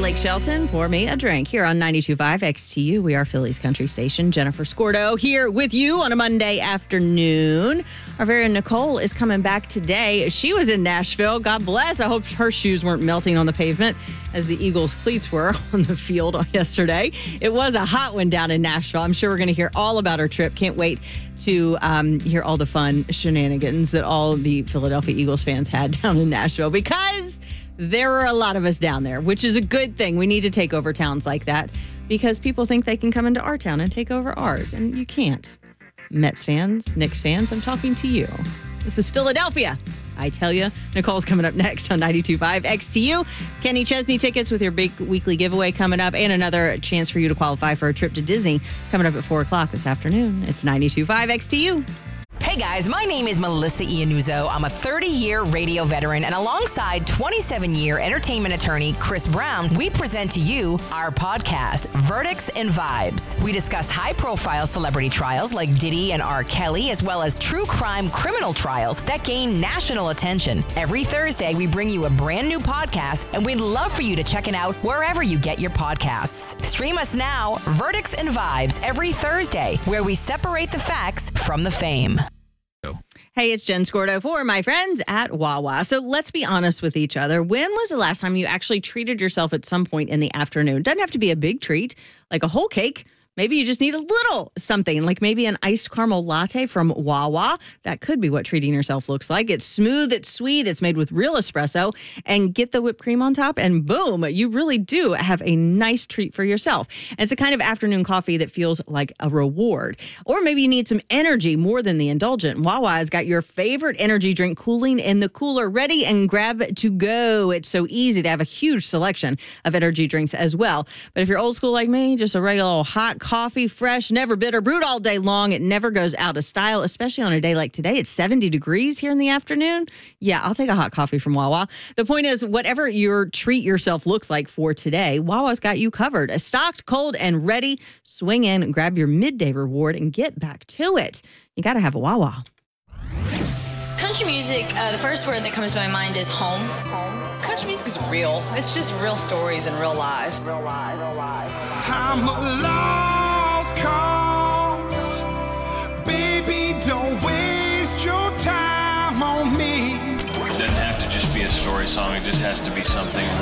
Blake Shelton, pour me a drink here on 92.5 XTU. We are Philly's country station. Jennifer Scordo here with you on a Monday afternoon. Our very own Nicole is coming back today. She was in Nashville. God bless. I hope her shoes weren't melting on the pavement as the Eagles' cleats were on the field yesterday. It was a hot one down in Nashville. I'm sure we're going to hear all about her trip. Can't wait to hear all the fun shenanigans that all the Philadelphia Eagles fans had down in Nashville, because there were a lot of us down there, which is a good thing. We need to take over towns like that because people think they can come into our town and take over ours, and you can't. Mets fans, Knicks fans, I'm talking to you. This is Philadelphia. I tell you. Nicole's coming up next on 92.5 XTU. Kenny Chesney tickets with your big weekly giveaway coming up, and another chance for you to qualify for a trip to Disney coming up at 4 o'clock this afternoon. It's 92.5 XTU. Hey guys, my name is Melissa Iannuzzo. I'm a 30-year radio veteran, and alongside 27-year entertainment attorney Chris Brown, we present to you our podcast, Verdicts and Vibes. We discuss high-profile celebrity trials like Diddy and R. Kelly, as well as true crime criminal trials that gain national attention. Every Thursday, we bring you a brand new podcast, and we'd love for you to check it out wherever you get your podcasts. Stream us now, Verdicts and Vibes, every Thursday, where we separate the facts from the fame. Hey, it's Jen Scordo for my friends at Wawa. So let's be honest with each other. When was the last time you actually treated yourself at some point in the afternoon? Doesn't have to be a big treat, like a whole cake. Maybe you just need a little something, like maybe an iced caramel latte from Wawa. That could be what treating yourself looks like. It's smooth, it's sweet, it's made with real espresso, and get the whipped cream on top, and boom, you really do have a nice treat for yourself. And it's a kind of afternoon coffee that feels like a reward. Or maybe you need some energy more than the indulgent. Wawa has got your favorite energy drink cooling in the cooler, ready and grab to go. It's so easy. They have a huge selection of energy drinks as well. But if you're old school like me, just a regular old hot coffee, fresh, never bitter, brewed all day long. It never goes out of style, especially on a day like today. It's 70 degrees here in the afternoon. Yeah, I'll take a hot coffee from Wawa. The point is, whatever your treat yourself looks like for today, Wawa's got you covered. Stocked, cold, and ready. Swing in, grab your midday reward, and get back to it. You got to have a Wawa. Country music, the first word that comes to my mind is home. Country music is real. It's just real stories and real life. I'm a lost cause. Baby, don't waste your time on me. It doesn't have to just be a story song. It just has to be something